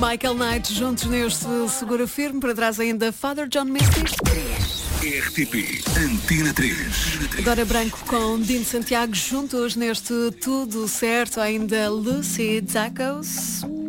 Michael Knight juntos neste Segura Firme. Para trás ainda Father John Misty. RTP Antena 3. Agora Branco com Dino Santiago juntos neste Tudo Certo. Ainda Lucy Tacos.